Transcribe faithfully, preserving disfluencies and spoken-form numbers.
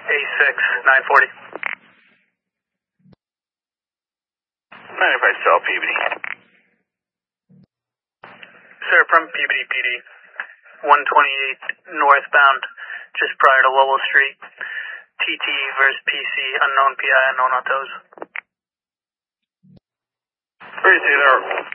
A six, nine forty. ninety-five South Peabody. Sir, from Peabody P D, one twenty-eight northbound, just prior to Lowell Street. T T versus P C, unknown P I, unknown autos. Where do you see there?